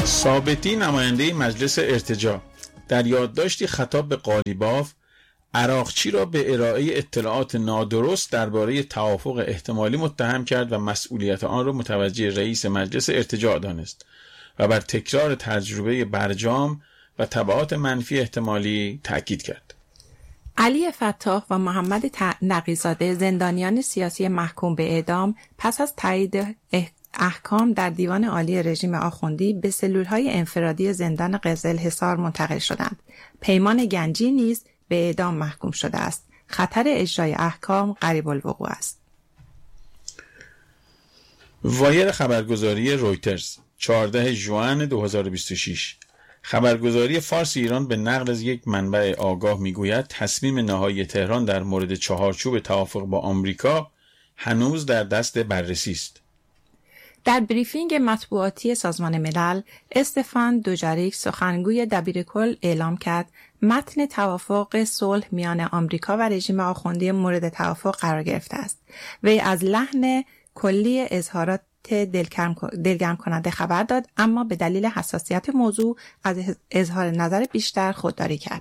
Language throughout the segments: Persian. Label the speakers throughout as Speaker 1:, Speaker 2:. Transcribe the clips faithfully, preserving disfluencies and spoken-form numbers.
Speaker 1: ثابتی نماینده مجلس ارتجاع در یادداشتی خطاب به قالیباف عراقچی را به ارائه اطلاعات نادرست درباره توافق احتمالی متهم کرد و مسئولیت آن را متوجه رئیس مجلس ارتجاع دانست و بر تکرار تجربه برجام و تبعات منفی احتمالی تأکید کرد.
Speaker 2: علی فتاح و محمد نقی‌زاده زندانیان سیاسی محکوم به اعدام پس از تایید احکام در دیوان عالی رژیم آخوندی به سلول‌های انفرادی زندان قزلحصار منتقل شدند. پیمان گنجی نیز به اعدام محکوم شده است. خطر اجرای احکام قریب الوقوع است.
Speaker 1: وایر خبرگزاری رویترز چهاردهم ژوئن دو هزار و بیست و شش. خبرگزاری فارس ایران به نقل از یک منبع آگاه میگوید تصمیم نهایی تهران در مورد چهارچوب توافق با آمریکا هنوز در دست بررسی است.
Speaker 2: در بریفینگ مطبوعاتی سازمان ملل، استفان دوجاریک سخنگوی دبیرکل اعلام کرد متن توافق صلح میان آمریکا و رژیم آخوندی مورد توافق قرار گرفته است. وی از لحن کلی اظهارات دلگرم کننده خبر داد، اما به دلیل حساسیت موضوع از اظهار نظر بیشتر خودداری کرد.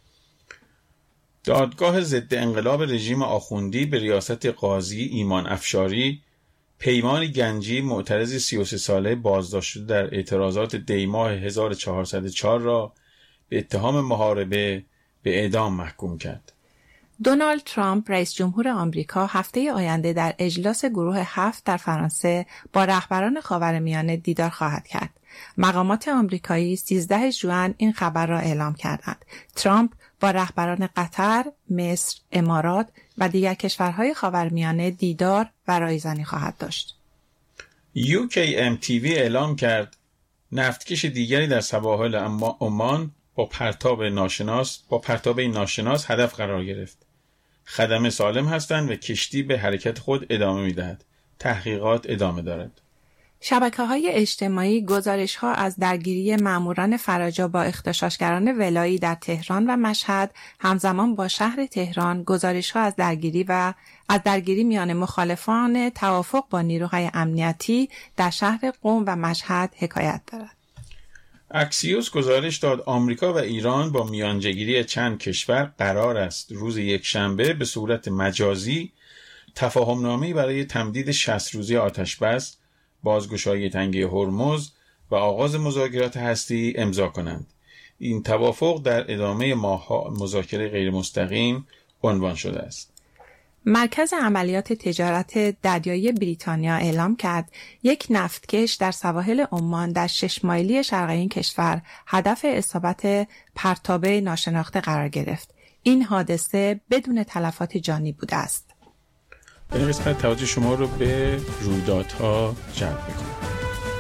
Speaker 1: دادگاه ضد انقلاب رژیم آخوندی به ریاست قاضی ایمان افشاری پیمان گنجی معترض سی و سه ساله بازداشت شده در اعتراضات دیماه هزار و چهارصد و چهار را به اتهام محاربه به اعدام محکوم کرد.
Speaker 2: دونالد ترامپ رئیس جمهور آمریکا هفته آینده در اجلاس گروه هفت در فرانسه با رهبران خاورمیانه دیدار خواهد کرد. مقامات آمریکایی سیزدهم ژوئن این خبر را اعلام کردند. ترامپ با رهبران قطر، مصر، امارات و دیگر کشورهای خاورمیانه دیدار و رایزنی خواهد داشت.
Speaker 1: یو کی ام تی وی اعلام کرد نفتکش دیگری در سواحل عمان با پرتاب ناشناس با پرتاب ناشناس هدف قرار گرفت. خدمه سالم هستند و کشتی به حرکت خود ادامه می‌دهد. تحقیقات ادامه دارد.
Speaker 2: شبکه‌های اجتماعی گزارش‌ها از درگیری ماموران فراجا با اغتشاشگران ولایی در تهران و مشهد همزمان با شهر تهران گزارش‌ها از درگیری و از درگیری میان مخالفان توافق با نیروهای امنیتی در شهر قم و مشهد حکایت دارد.
Speaker 1: اکسیوس گزارش داد آمریکا و ایران با میانجیگیری چند کشور قرار است روز یکشنبه به صورت مجازی تفاهمنامه‌ای برای تمدید شصت روزه آتش‌بس، بازگشایی تنگه هرمز و آغاز مذاکرات هستی امضا کنند. این توافق در ادامه ماه‌ها مذاکره غیر مستقیم عنوان شده است.
Speaker 2: مرکز عملیات تجارت دریایی بریتانیا اعلام کرد یک نفتکش در سواحل عمان در شش مایلی شرقی این کشور هدف اصابت پرتابه ناشناخته قرار گرفت. این حادثه بدون تلفات جانی بوده است.
Speaker 1: این قسمت توجه شما رو به رویدادها جلب می‌کنم.